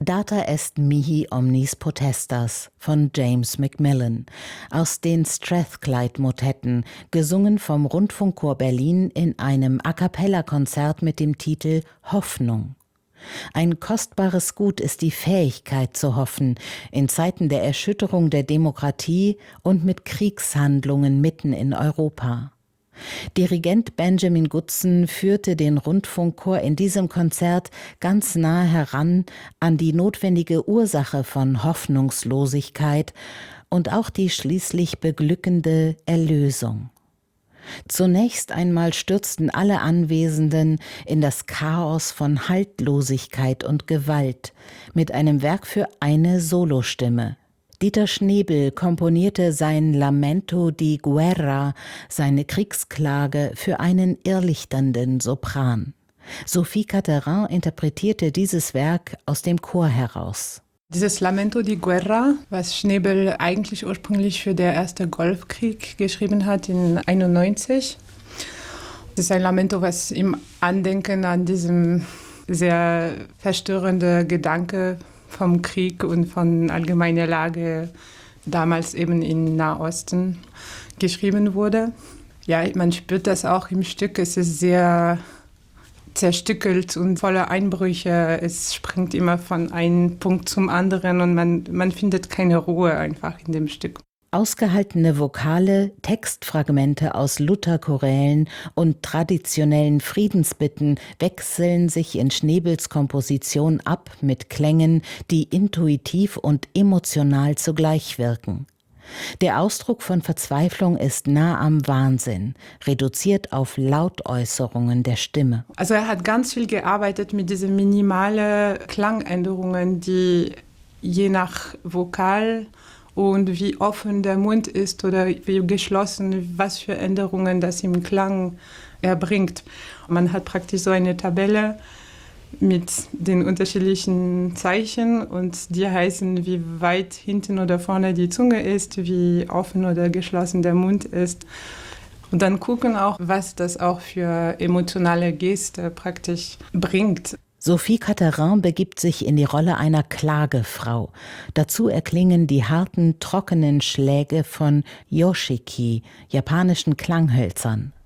Data est mihi omnis potestas von James Macmillan aus den Strathclyde-Motetten, gesungen vom Rundfunkchor Berlin in einem A-cappella-Konzert mit dem Titel Hoffnung. Ein kostbares Gut ist die Fähigkeit zu hoffen, in Zeiten der Erschütterung der Demokratie und mit Kriegshandlungen mitten in Europa. Dirigent Benjamin Goodson führte den Rundfunkchor in diesem Konzert ganz nah heran an die notwendige Ursache von Hoffnungslosigkeit und auch die schließlich beglückende Erlösung. Zunächst einmal stürzten alle Anwesenden in das Chaos von Haltlosigkeit und Gewalt mit einem Werk für eine Solostimme. Dieter Schnebel komponierte sein Lamento di Guerra, seine Kriegsklage, für einen irrlichternden Sopran. Sophie Catterin interpretierte dieses Werk aus dem Chor heraus. Dieses Lamento di Guerra, was Schnebel eigentlich ursprünglich für den Ersten Golfkrieg geschrieben hat in 1991. Das ist ein Lamento, was im Andenken an diesem sehr verstörenden Gedanke vom Krieg und von allgemeiner Lage damals eben im Nahosten geschrieben wurde. Ja, man spürt das auch im Stück. Es ist sehr zerstückelt und voller Einbrüche. Es springt immer von einem Punkt zum anderen und man findet keine Ruhe einfach in dem Stück. Ausgehaltene Vokale, Textfragmente aus Lutherchorälen und traditionellen Friedensbitten wechseln sich in Schnebels Komposition ab mit Klängen, die intuitiv und emotional zugleich wirken. Der Ausdruck von Verzweiflung ist nah am Wahnsinn, reduziert auf Lautäußerungen der Stimme. Also er hat ganz viel gearbeitet mit diesen minimalen Klangänderungen, die je nach Vokal und wie offen der Mund ist oder wie geschlossen, was für Änderungen das im Klang erbringt. Man hat praktisch so eine Tabelle mit den unterschiedlichen Zeichen und die heißen, wie weit hinten oder vorne die Zunge ist, wie offen oder geschlossen der Mund ist. Und dann gucken auch, was das auch für emotionale Geste praktisch bringt. Sophie Catterin begibt sich in die Rolle einer Klagefrau. Dazu erklingen die harten, trockenen Schläge von Yoshiki, japanischen Klanghölzern.